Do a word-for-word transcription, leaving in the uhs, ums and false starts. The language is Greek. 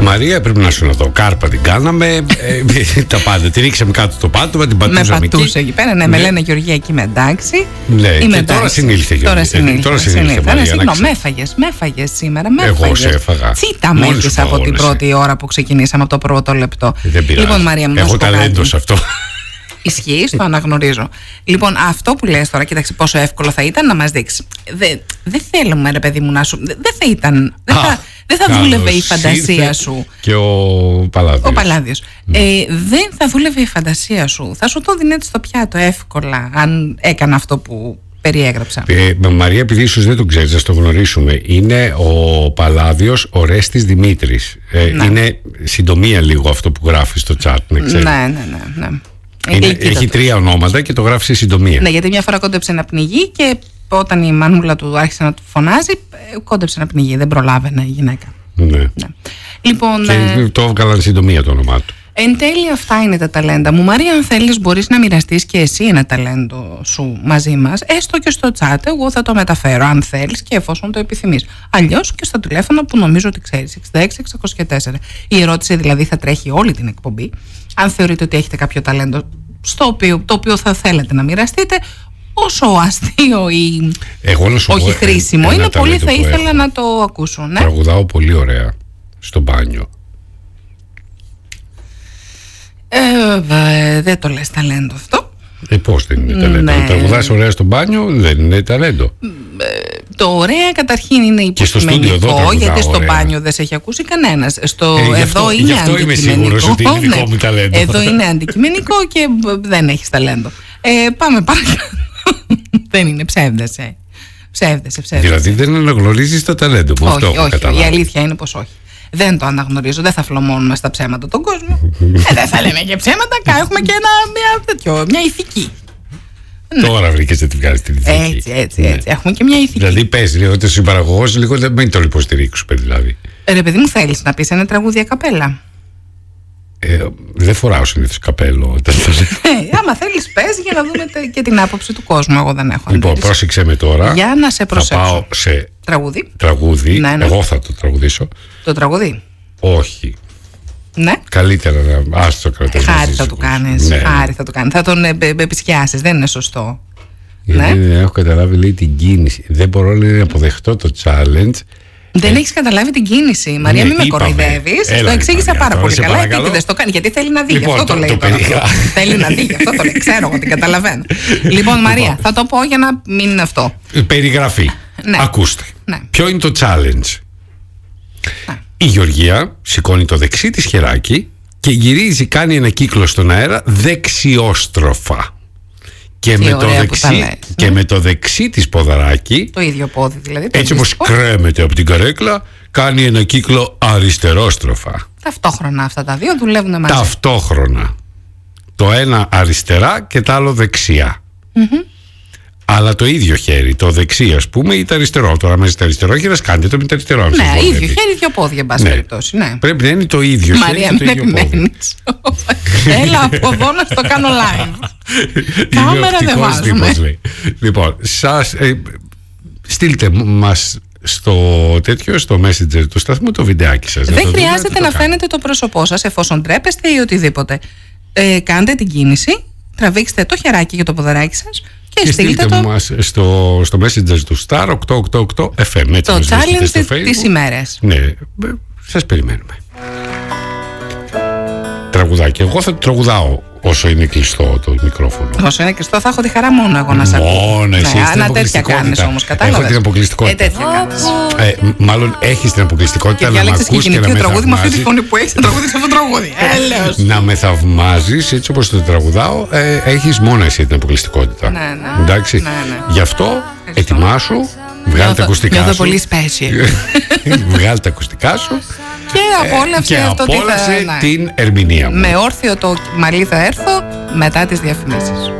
Μαρία, πρέπει να σου να δω. Κάρπα την κάναμε. ε, τα πάντα. Τη ρίξαμε κάτω το πάτωμα, την πατούσαμε. Με πατούσε εκεί πέρα. Ναι, ναι, με λένε Γεωργία εκεί με εντάξει. Ναι, είμαι και τώρα συνήλθε Γεωργία. Τώρα συνήλθε. Τώρα συνήλθε. Ναι, συγγνώμη, με έφαγες. Με έφαγες σήμερα. Με Εγώ σε έφαγα. Τσίτα με έχεις από την πρώτη ώρα που ξεκινήσαμε από το πρώτο λεπτό. Δεν πειράζει. Λοιπόν, Μαρία μου, έχω ταλέντο σε αυτό. Ισχύει, το αναγνωρίζω. Λοιπόν, αυτό που λες τώρα, κοίταξε πόσο εύκολο θα ήταν να μας δείξει. Δεν δε θέλουμε, ρε παιδί μου, να σου. Δεν θα ήταν. Δεν θα, δε θα δούλευε η φαντασία σου. Και ο Παλάδιος. Ο Παλάδιος. Mm. Ε, δεν θα δούλευε η φαντασία σου. Θα σου το δίνει έτσι στο πιάτο εύκολα, αν έκανα αυτό που περιέγραψα. Ε, Μαρία, επειδή ίσως δεν τον ξέρεις, να το γνωρίσουμε. Είναι ο Παλάδιος ο Ρέστης Δημήτρης. Ε, ναι. Είναι συντομία λίγο αυτό που γράφει στο chat, να ξέρεις. Ναι, ναι, ναι. ναι. Είναι, έχει τρία ονόματα και το γράφει σε συντομία. Ναι, γιατί μια φορά κόντεψε να πνιγεί και όταν η μανούλα του άρχισε να του φωνάζει, κόντεψε να πνιγεί. Δεν προλάβαινε η γυναίκα. Ναι. ναι. Λοιπόν, και ε... το έβγαλαν συντομία το όνομά του. Εν τέλει, αυτά είναι τα ταλέντα μου. Μαρία, αν θέλεις, μπορείς να μοιραστείς και εσύ ένα ταλέντο σου μαζί μας, έστω και στο chat. Εγώ θα το μεταφέρω, αν θέλεις και εφόσον το επιθυμείς. Αλλιώς και στο τηλέφωνο που νομίζω ότι ξέρεις, εξήντα έξι εξακόσια τέσσερα. Η ερώτηση δηλαδή θα τρέχει όλη την εκπομπή. Αν θεωρείτε ότι έχετε κάποιο ταλέντο στο οποίο, το οποίο θα θέλετε να μοιραστείτε, όσο αστείο ή όχι χρήσιμο ένα, είναι, πολύ θα ήθελα έχω. να το ακούσω. Ναι? Τραγουδάω πολύ ωραία στο μπάνιο. Ε, δεν το λες ταλέντο αυτό. Ε, πώς δεν είναι ταλέντο? Ναι. Τραγουδάς ωραία στο μπάνιο δεν είναι ταλέντο. Ε, το ωραία καταρχήν είναι υποκειμενικό, γιατί στο μπάνιο δεν σε έχει ακούσει κανένας. Στο, ε, εδώ αυτό, είναι αυτό είμαι σίγουρος ότι είναι δικό μου ταλέντο. Εδώ είναι αντικειμενικό και δεν έχεις ταλέντο. Ε, πάμε παρακάτω. Δεν είναι, ψεύδεσαι. Ψεύδεσαι, ψεύδεσαι. Δηλαδή δεν αναγνωρίζεις το ταλέντο μου. Όχι, αυτό όχι, η αλήθεια είναι πως όχι. Δεν το αναγνωρίζω, δεν θα φλωμώνουμε στα ψέματα τον κόσμο. ε, δεν θα λέμε και ψέματα, έχουμε και ένα, μια, τέτοιο, μια ηθική. Τώρα βρήκες να τη βγάλεις την ηθική. Έτσι, έτσι, έτσι. Ναι. Έχουμε και μια ηθική. Δηλαδή πες λίγο ότι ο συμπαραγωγός λίγο δεν μην τον υποστηρίξουμε δηλαδή. Ε, ρε παιδί μου, θέλεις να πεις ένα τραγούδι ακαπέλα? Ε, δεν φοράω συνήθως καπέλο. ε, άμα θέλεις πες για να δούμε και την άποψη του κόσμου. Εγώ δεν έχω Λοιπόν, αντίρρηση. Πρόσεξε με τώρα. Για να σε προσέξω. Θα πάω σε τραγούδι. Τραγούδι. Ναι, ναι. Εγώ θα το τραγουδήσω. Το τραγούδι. Όχι. Ναι. Καλύτερα να ας το κρατήσεις. Χάρη θα του κάνεις. Ναι. Χάρη θα του κάνεις. Θα τον επισκιάσεις. Δεν είναι σωστό. Γιατί ναι. δεν έχω καταλάβει λέει την κίνηση. Δεν μπορώ λέει, να αποδεχτώ το challenge. Δεν ε... έχεις καταλάβει την κίνηση. Μαρία, ναι, μην με κοροϊδεύεις. Το εξήγησα πάρα πολύ καλά. Γιατί δεν το κάνει, γιατί θέλει να δει. Λοιπόν, αυτό το, το λέει. Το θέλει να δει. Αυτό το λέει. Ξέρω εγώ, την καταλαβαίνω. Λοιπόν, Μαρία, θα το πω για να μην είναι αυτό. Περιγραφή. Ναι. Ακούστε. Ναι. Ποιο είναι το challenge? Ναι. Η Γεωργία σηκώνει το δεξί της χεράκι και γυρίζει, κάνει ένα κύκλο στον αέρα δεξιόστροφα. Και, με το, δεξί, και με το δεξί της ποδαράκι, το ίδιο πόδι δηλαδή, το έτσι όπως κρέμεται από την καρέκλα, κάνει ένα κύκλο αριστερόστροφα. Ταυτόχρονα αυτά τα δύο δουλεύουν μαζί. Ταυτόχρονα. Το ένα αριστερά και το άλλο δεξιά. Mm-hmm. Αλλά το ίδιο χέρι, το δεξί ας πούμε ή το αριστερό. Τώρα μέσα στο αριστερό χέρι, κάντε το με το αριστερό. Ναι, ίδιο χέρι, δύο πόδια, εν πάση περιπτώσει. Ναι. Πρέπει να είναι το ίδιο Μαρία, χέρι. Μαρία, μην επιμένεις. Έλα από εδώ να το κάνω live. Κάμερα δεν βάζουμε. Λοιπόν, σας ε, στείλτε μας στο τέτοιο, στο messenger του σταθμού το βιντεάκι σας. Δεν χρειάζεται να φαίνεται το πρόσωπό σας εφόσον τρέπεστε ή οτιδήποτε. Ε, κάντε την κίνηση, τραβήξτε το χεράκι και το ποδαράκι σας και, και στείλτε το μας στο, στο messenger του Star οκτακόσια ογδόντα οκτώ εφ εμ. Το challenge τις ημέρες. Ναι, σας περιμένουμε. Τραγουδάκι. Εγώ θα το τραγουδάω όσο είναι κλειστό το μικρόφωνο. Όσο είναι κλειστό θα έχω τη χαρά μόνο εγώ να σας ακούω. Μόνο εσύ. Ναι, ένα τέτοια κάνεις όμως, κατάλαβες. Έχω την αποκλειστικότητα. Ε, τέτοια κάνεις. Ε, μάλλον έχεις την αποκλειστικότητα και να με ακούς και, και να με τραγούδι με αυτή τη φωνή που έχεις να τραγουδίσεις αυτό το τραγούδι. Έλεος. Να με θαυμάζεις έτσι όπως το τραγουδάω, ε, έχεις μόνο εσύ την αποκλειστικότητα. Ναι, ναι. Εντάξει. Ναι, ναι. Γι' αυτό ετοιμάσου, βγάλε τα ακουστικά σου. Νιώθω πολύ special. Βγάλε τα ακουστικά σου. Και απόλαυσε, και αυτό απόλαυσε θα, την ερμηνεία μου. Με όρθιο το μαλλί θα έρθω μετά τις διαφημίσεις.